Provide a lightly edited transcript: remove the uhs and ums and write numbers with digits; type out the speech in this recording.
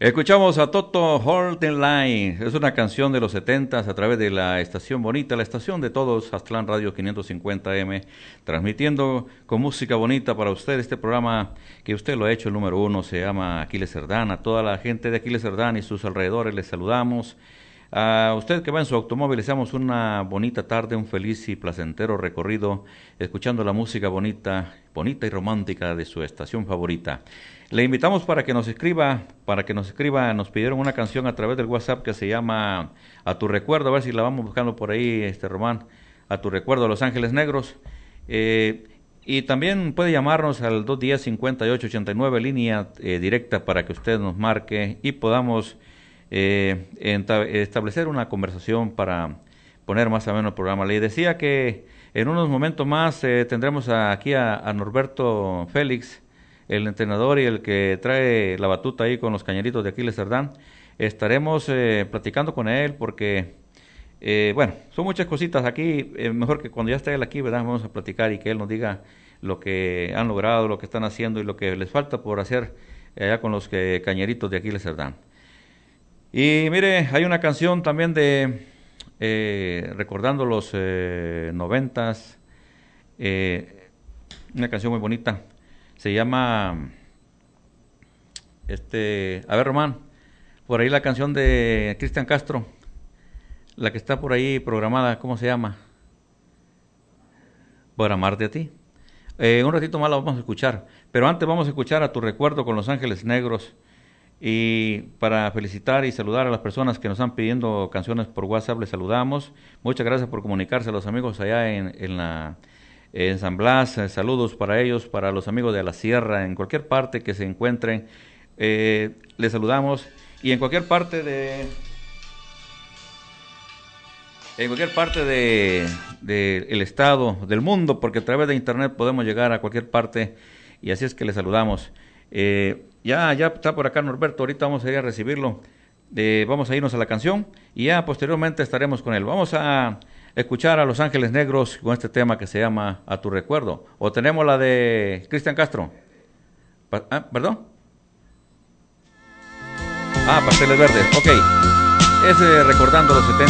Escuchamos a Toto Hold the Line. Es una canción de los 70s a través de la estación bonita, la estación de todos, Aztlán Radio 550M, transmitiendo con música bonita para usted este programa que usted lo ha hecho el número uno, se llama Aquiles Cerdán. A toda la gente de Aquiles Cerdán y sus alrededores les saludamos. A usted que va en su automóvil, les deseamos una bonita tarde, un feliz y placentero recorrido, escuchando la música bonita, bonita y romántica de su estación favorita. Le invitamos para que nos escriba, nos pidieron una canción a través del WhatsApp que se llama A tu recuerdo, a ver si la vamos buscando por ahí, Román, A tu recuerdo, Los Ángeles Negros. Y también puede llamarnos al 210-5889, línea directa para que usted nos marque y podamos establecer una conversación para poner más o menos el programa. Le decía que en unos momentos más tendremos aquí a Norberto Félix, el entrenador y el que trae la batuta ahí con los cañeritos de Aquiles Cerdán. Estaremos platicando con él porque, bueno, son muchas cositas aquí. Mejor que cuando ya esté él aquí, ¿verdad? Vamos a platicar y que él nos diga lo que han logrado, lo que están haciendo y lo que les falta por hacer allá con los cañeritos de Aquiles Cerdán. Y mire, hay una canción también de recordando los 90s, una canción muy bonita. Se llama, a ver, Román, por ahí la canción de Cristian Castro, la que está por ahí programada, ¿cómo se llama? Por amarte a ti. Un ratito más la vamos a escuchar, pero antes vamos a escuchar A tu recuerdo con Los Ángeles Negros. Y para felicitar y saludar a las personas que nos están pidiendo canciones por WhatsApp, les saludamos. Muchas gracias por comunicarse a los amigos allá en San Blas. Saludos para ellos, para los amigos de la Sierra, en cualquier parte que se encuentren. Les saludamos. Y en cualquier parte de el estado, del mundo, porque a través de internet podemos llegar a cualquier parte. Y así es que les saludamos. Ya está por acá Norberto, ahorita vamos a ir a recibirlo, vamos a irnos a la canción y ya posteriormente estaremos con él. Vamos a escuchar a Los Ángeles Negros con este tema que se llama A tu recuerdo. O tenemos la de Cristian Castro. ¿Perdón? Pasteles Verdes, ok. Es recordando los 70